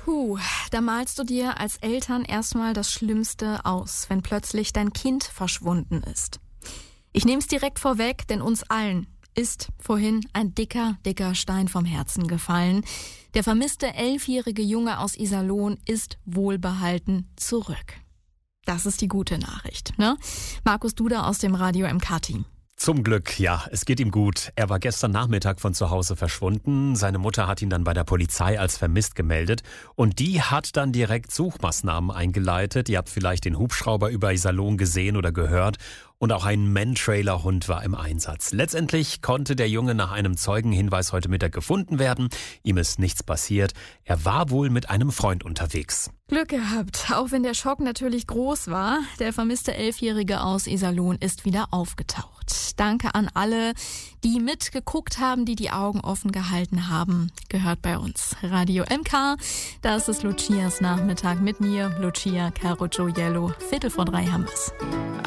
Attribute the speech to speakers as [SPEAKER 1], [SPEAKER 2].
[SPEAKER 1] Da malst du dir als Eltern erstmal das Schlimmste aus, wenn plötzlich dein Kind verschwunden ist. Ich nehme es direkt vorweg, denn uns allen ist vorhin ein dicker Stein vom Herzen gefallen. Der vermisste 11-jährige Junge aus Iserlohn ist wohlbehalten zurück. Das ist die gute Nachricht, ne? Markus Duda aus dem Radio MK-Team.
[SPEAKER 2] Zum Glück, ja, es geht ihm gut. Er war gestern Nachmittag von zu Hause verschwunden. Seine Mutter hat ihn dann bei der Polizei als vermisst gemeldet. Und die hat dann direkt Suchmaßnahmen eingeleitet. Ihr habt vielleicht den Hubschrauber über Iserlohn gesehen oder gehört. Und auch ein Mantrailer-Hund war im Einsatz. Letztendlich konnte der Junge nach einem Zeugenhinweis heute Mittag gefunden werden. Ihm ist nichts passiert. Er war wohl mit einem Freund unterwegs.
[SPEAKER 1] Glück gehabt, auch wenn der Schock natürlich groß war. Der vermisste 11-Jährige aus Iserlohn ist wieder aufgetaucht. Danke an alle, die mitgeguckt haben, die Augen offen gehalten haben. Gehört bei uns. Radio MK, das ist Lucias Nachmittag mit mir, Lucia Caruccio Yellow. 2:45 haben wir's.